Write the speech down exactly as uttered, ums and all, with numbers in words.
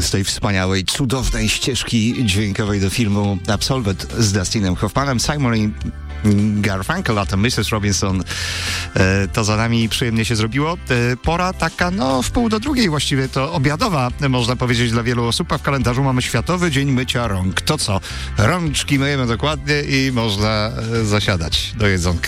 z tej wspaniałej, cudownej ścieżki dźwiękowej do filmu Absolvent z Dustinem Hoffmanem, Simon i Garfunkel, a to missus Robinson. E, to za nami przyjemnie się zrobiło. E, pora taka, no w pół do drugiej właściwie to obiadowa, można powiedzieć dla wielu osób, a w kalendarzu mamy Światowy Dzień Mycia Rąk. To co? Rączki myjemy dokładnie i można e, zasiadać do jedzonka.